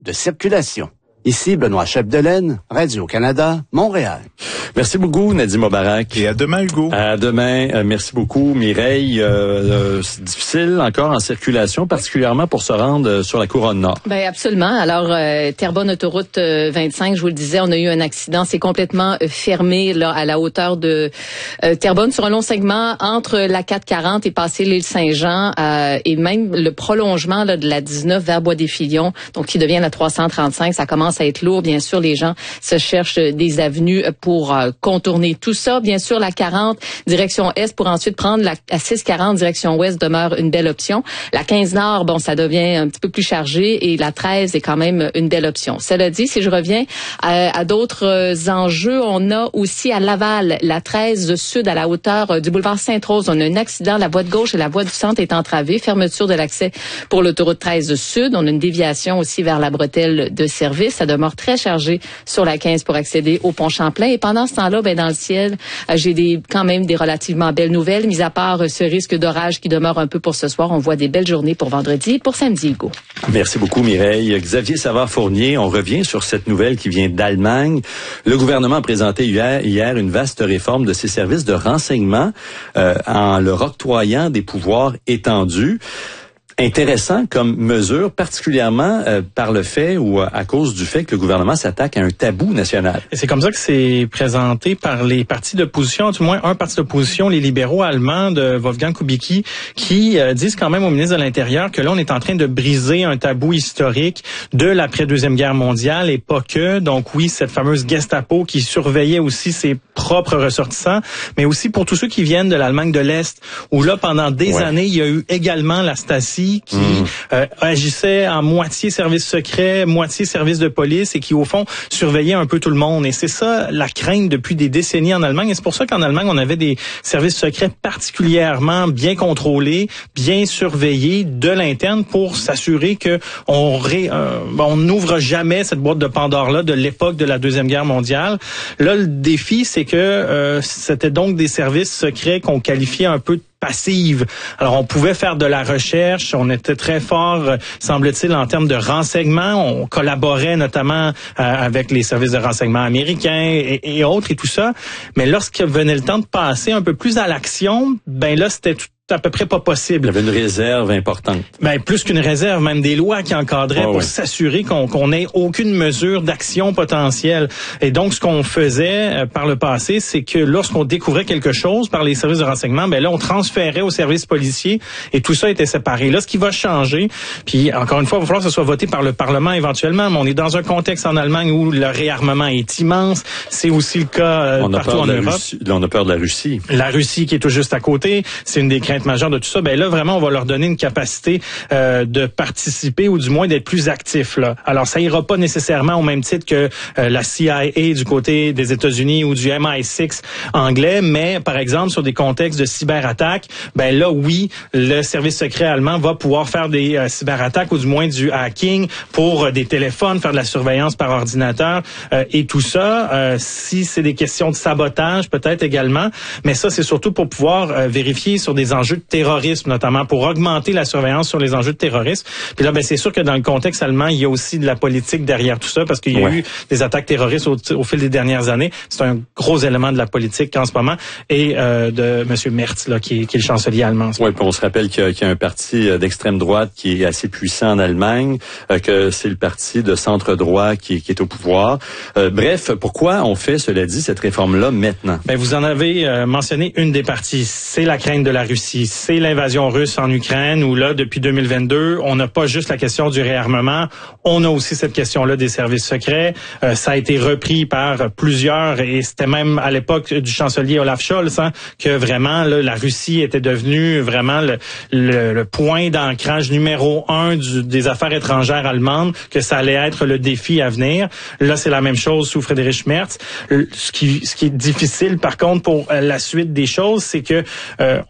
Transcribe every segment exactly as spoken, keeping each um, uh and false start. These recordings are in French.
de circulation. Ici Benoît Chapdelaine, Radio-Canada, Montréal. Merci beaucoup, Nadim Mubarak. Et à demain, Hugo. À demain. Euh, merci beaucoup, Mireille. Euh, euh, c'est difficile encore en circulation, particulièrement pour se rendre euh, sur la Couronne Nord. Ben absolument. Alors, euh, Terrebonne Autoroute euh, vingt-cinq, je vous le disais, on a eu un accident. C'est complètement euh, fermé là à la hauteur de euh, Terrebonne sur un long segment entre la quatre cent quarante et passé l'île Saint-Jean euh, et même le prolongement là, de la dix-neuf vers Bois-des-Filions, donc qui devient la trois cent trente-cinq. Ça commence à être lourd. Bien sûr, les gens se cherchent des avenues pour euh, contourner tout ça. Bien sûr, la quarante direction est pour ensuite prendre la, la six cent quarante direction ouest demeure une belle option. La quinze nord, bon, ça devient un petit peu plus chargé et la treize est quand même une belle option. Cela dit, si je reviens à, à d'autres enjeux, on a aussi à Laval la treize sud à la hauteur du boulevard Sainte-Rose. On a un accident, la voie de gauche et la voie du centre est entravée. Fermeture de l'accès pour l'autoroute treize sud. On a une déviation aussi vers la bretelle de service. Ça demeure très chargé sur la quinze pour accéder au pont Champlain. Et pendant ce temps-là, ben dans le ciel, euh, j'ai des quand même des relativement belles nouvelles. Mis à part euh, ce risque d'orage qui demeure un peu pour ce soir, on voit des belles journées pour vendredi et pour samedi, Hugo. Merci beaucoup, Mireille. Xavier Savard-Fournier, on revient sur cette nouvelle qui vient d'Allemagne. Le gouvernement a présenté hier, hier une vaste réforme de ses services de renseignement euh, en leur octroyant des pouvoirs étendus. Intéressant comme mesure, particulièrement euh, par le fait ou à cause du fait que le gouvernement s'attaque à un tabou national. Et c'est comme ça que c'est présenté par les partis d'opposition, du moins un parti d'opposition, les libéraux allemands de Wolfgang Kubicki, qui euh, disent quand même au ministre de l'Intérieur que là, on est en train de briser un tabou historique de l'après-deuxième guerre mondiale et pas que. Donc oui, cette fameuse Gestapo qui surveillait aussi ses propres ressortissants, mais aussi pour tous ceux qui viennent de l'Allemagne de l'Est, où là, pendant des ouais. années, il y a eu également la Stasi qui mmh. euh, agissait en moitié service secret, moitié service de police et qui, au fond, surveillait un peu tout le monde. Et c'est ça la crainte depuis des décennies en Allemagne. Et c'est pour ça qu'en Allemagne, on avait des services secrets particulièrement bien contrôlés, bien surveillés de l'interne pour s'assurer que on ré, euh, on n'ouvre jamais cette boîte de Pandore-là de l'époque de la Deuxième Guerre mondiale. Là, le défi, c'est que euh, c'était donc des services secrets qu'on qualifiait un peu de passive. Alors, on pouvait faire de la recherche, on était très fort, semble-t-il, en termes de renseignement. On collaborait notamment euh, avec les services de renseignement américains et, et autres et tout ça. Mais lorsque venait le temps de passer un peu plus à l'action, ben là, c'était tout à peu près pas possible. Il y avait une réserve importante. Ben, plus qu'une réserve, même des lois qui encadraient oh, pour oui. s'assurer qu'on qu'on n'ait aucune mesure d'action potentielle. Et donc, ce qu'on faisait euh, par le passé, c'est que lorsqu'on découvrait quelque chose par les services de renseignement, ben là, on transférait aux services policiers et tout ça était séparé. Là, ce qui va changer, puis encore une fois, il va falloir que ce soit voté par le Parlement éventuellement, mais on est dans un contexte en Allemagne où le réarmement est immense. C'est aussi le cas euh, partout en Europe. Russie, là, on a peur de la Russie. La Russie qui est tout juste à côté, c'est une des craintes majeures de tout ça. Ben là, vraiment, on va leur donner une capacité euh, de participer ou du moins d'être plus actifs. Là. Alors, ça ira pas nécessairement au même titre que euh, la C I A du côté des États-Unis ou du M I six anglais, mais par exemple, sur des contextes de cyberattaque, ben là, oui, le service secret allemand va pouvoir faire des euh, cyberattaques ou du moins du hacking pour euh, des téléphones, faire de la surveillance par ordinateur euh, et tout ça. Euh, si c'est des questions de sabotage, peut-être également, mais ça, c'est surtout pour pouvoir euh, vérifier sur des enjeux de terrorisme, notamment pour augmenter la surveillance sur les enjeux de terrorisme. Puis là, ben c'est sûr que dans le contexte allemand, il y a aussi de la politique derrière tout ça, parce qu'il y a ouais. eu des attaques terroristes au, au fil des dernières années. C'est un gros élément de la politique en ce moment, et euh, de M. Merz, là, qui, est, qui est le chancelier allemand. Oui, puis on se rappelle qu'il y, a, qu'il y a un parti d'extrême droite qui est assez puissant en Allemagne, euh, que c'est le parti de centre-droit qui, qui est au pouvoir. Euh, bref, pourquoi on fait, cela dit, cette réforme-là maintenant? Ben, vous en avez euh, mentionné une des parties. C'est la crainte de la Russie. C'est l'invasion russe en Ukraine où là, depuis deux mille vingt-deux, on n'a pas juste la question du réarmement, on a aussi cette question-là des services secrets. Euh, ça a été repris par plusieurs et c'était même à l'époque du chancelier Olaf Scholz hein, que vraiment là, la Russie était devenue vraiment le, le, le point d'ancrage numéro un du, des affaires étrangères allemandes, que ça allait être le défi à venir. Là, c'est la même chose sous Friedrich Merz. Ce qui, ce qui est difficile, par contre, pour la suite des choses, c'est que euh, on fait ça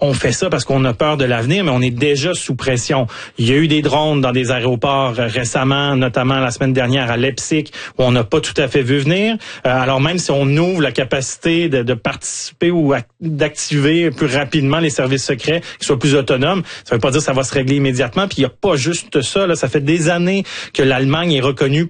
parce qu'on a peur de l'avenir, mais on est déjà sous pression. Il y a eu des drones dans des aéroports récemment, notamment la semaine dernière à Leipzig, où on n'a pas tout à fait vu venir. Euh, alors même si on ouvre la capacité de, de participer ou ac- d'activer plus rapidement les services secrets, qui soient plus autonomes, ça veut pas dire que ça va se régler immédiatement. Puis il n'y a pas juste ça, là, ça fait des années que l'Allemagne est reconnue